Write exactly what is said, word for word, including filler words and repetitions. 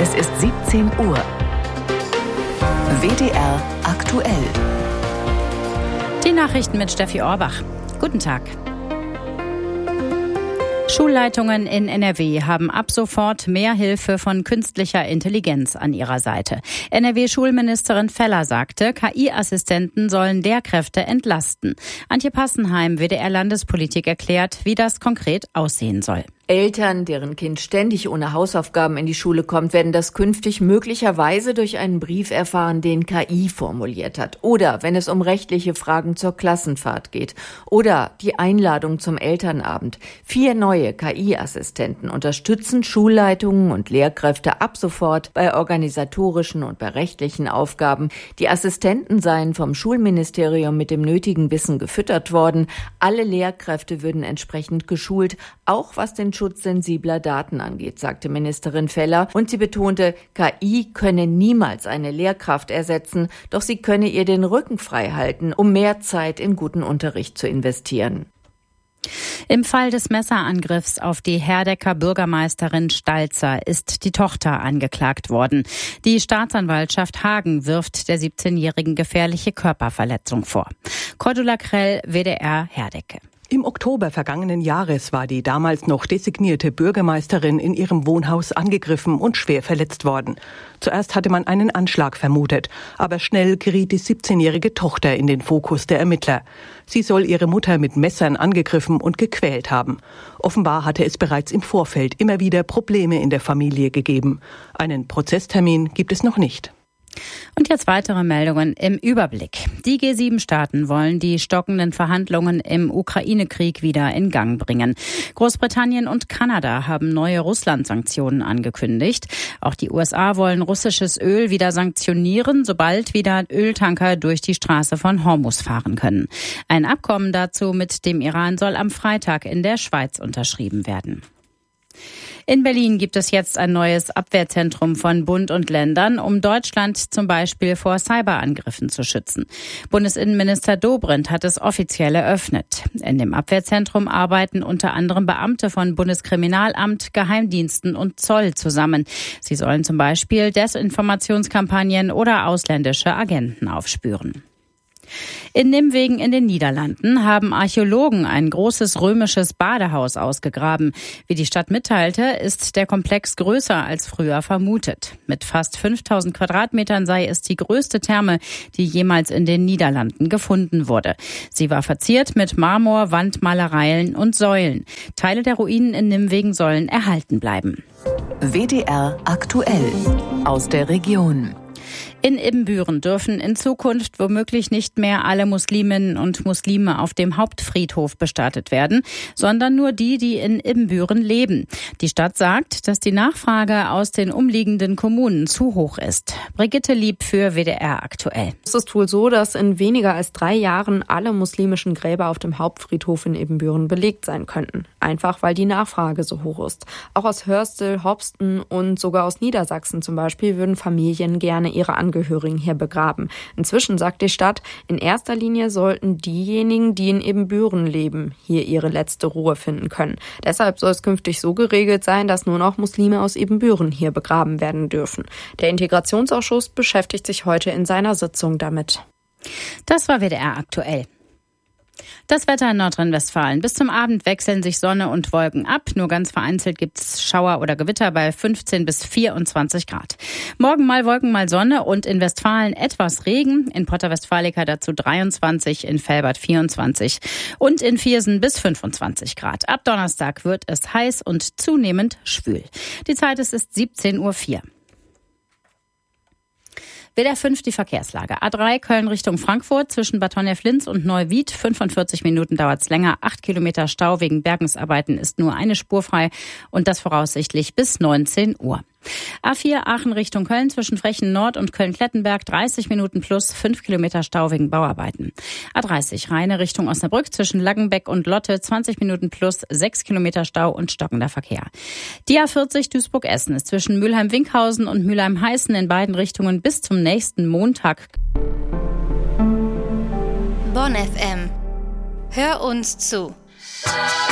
Es ist siebzehn Uhr. W D R aktuell. Die Nachrichten mit Steffi Orbach. Guten Tag. Schulleitungen in N R W haben ab sofort mehr Hilfe von künstlicher Intelligenz an ihrer Seite. N R W-Schulministerin Feller sagte, K I-Assistenten sollen Lehrkräfte entlasten. Antje Passenheim, W D R-Landespolitik, erklärt, wie das konkret aussehen soll. Eltern, deren Kind ständig ohne Hausaufgaben in die Schule kommt, werden das künftig möglicherweise durch einen Brief erfahren, den K I formuliert hat. Oder wenn es um rechtliche Fragen zur Klassenfahrt geht. Oder die Einladung zum Elternabend. Vier neue K I-Assistenten unterstützen Schulleitungen und Lehrkräfte ab sofort bei organisatorischen und bei rechtlichen Aufgaben. Die Assistenten seien vom Schulministerium mit dem nötigen Wissen gefüttert worden. Alle Lehrkräfte würden entsprechend geschult, auch was den Schutz sensibler Daten angeht, sagte Ministerin Feller. Und sie betonte, K I könne niemals eine Lehrkraft ersetzen, doch sie könne ihr den Rücken frei halten, um mehr Zeit in guten Unterricht zu investieren. Im Fall des Messerangriffs auf die Herdecker Bürgermeisterin Stalzer ist die Tochter angeklagt worden. Die Staatsanwaltschaft Hagen wirft der siebzehnjährigen gefährliche Körperverletzung vor. Cordula Krell, W D R Herdecke. Im Oktober vergangenen Jahres war die damals noch designierte Bürgermeisterin in ihrem Wohnhaus angegriffen und schwer verletzt worden. Zuerst hatte man einen Anschlag vermutet, aber schnell geriet die siebzehnjährige Tochter in den Fokus der Ermittler. Sie soll ihre Mutter mit Messern angegriffen und gequält haben. Offenbar hatte es bereits im Vorfeld immer wieder Probleme in der Familie gegeben. Einen Prozesstermin gibt es noch nicht. Und jetzt weitere Meldungen im Überblick. Die G sieben Staaten wollen die stockenden Verhandlungen im Ukraine-Krieg wieder in Gang bringen. Großbritannien und Kanada haben neue Russland-Sanktionen angekündigt. Auch die U S A wollen russisches Öl wieder sanktionieren, sobald wieder Öltanker durch die Straße von Hormuz fahren können. Ein Abkommen dazu mit dem Iran soll am Freitag in der Schweiz unterschrieben werden. In Berlin gibt es jetzt ein neues Abwehrzentrum von Bund und Ländern, um Deutschland zum Beispiel vor Cyberangriffen zu schützen. Bundesinnenminister Dobrindt hat es offiziell eröffnet. In dem Abwehrzentrum arbeiten unter anderem Beamte von Bundeskriminalamt, Geheimdiensten und Zoll zusammen. Sie sollen zum Beispiel Desinformationskampagnen oder ausländische Agenten aufspüren. In Nimwegen in den Niederlanden haben Archäologen ein großes römisches Badehaus ausgegraben. Wie die Stadt mitteilte, ist der Komplex größer als früher vermutet. Mit fast fünftausend Quadratmetern sei es die größte Therme, die jemals in den Niederlanden gefunden wurde. Sie war verziert mit Marmor, Wandmalereien und Säulen. Teile der Ruinen in Nimwegen sollen erhalten bleiben. W D R aktuell aus der Region. In Ibbenbüren dürfen in Zukunft womöglich nicht mehr alle Musliminnen und Muslime auf dem Hauptfriedhof bestattet werden, sondern nur die, die in Ibbenbüren leben. Die Stadt sagt, dass die Nachfrage aus den umliegenden Kommunen zu hoch ist. Brigitte Lieb für W D R aktuell. Es ist wohl so, dass in weniger als drei Jahren alle muslimischen Gräber auf dem Hauptfriedhof in Ibbenbüren belegt sein könnten. Einfach, weil die Nachfrage so hoch ist. Auch aus Hörstel, Hopsten und sogar aus Niedersachsen zum Beispiel würden Familien gerne ihre Angehörigen hier begraben. Inzwischen sagt die Stadt, in erster Linie sollten diejenigen, die in Ibbenbüren leben, hier ihre letzte Ruhe finden können. Deshalb soll es künftig so geregelt sein, dass nur noch Muslime aus Ibbenbüren hier begraben werden dürfen. Der Integrationsausschuss beschäftigt sich heute in seiner Sitzung damit. Das war W D R aktuell. Das Wetter in Nordrhein-Westfalen. Bis zum Abend wechseln sich Sonne und Wolken ab. Nur ganz vereinzelt gibt es Schauer oder Gewitter bei fünfzehn bis vierundzwanzig Grad. Morgen mal Wolken, mal Sonne und in Westfalen etwas Regen. In Porta Westfalica dazu dreiundzwanzig, in Velbert vierundzwanzig und in Viersen bis fünfundzwanzig Grad. Ab Donnerstag wird es heiß und zunehmend schwül. Die Zeit ist, ist siebzehn Uhr vier. W D R fünf die Verkehrslage. A drei Köln Richtung Frankfurt zwischen Bad Honnef-Linz und Neuwied. fünfundvierzig Minuten dauert's länger. acht Kilometer Stau wegen Bergungsarbeiten ist nur eine Spur frei und das voraussichtlich bis neunzehn Uhr. A vier Aachen Richtung Köln zwischen Frechen Nord und Köln-Klettenberg dreißig Minuten plus fünf Kilometer Stau wegen Bauarbeiten. A dreißig Rheine Richtung Osnabrück zwischen Laggenbeck und Lotte zwanzig Minuten plus sechs Kilometer Stau und stockender Verkehr. Die A vierzig Duisburg-Essen ist zwischen Mülheim-Winkhausen und Mülheim-Heißen in beiden Richtungen bis zum nächsten Montag. Bonn F M. Hör uns zu.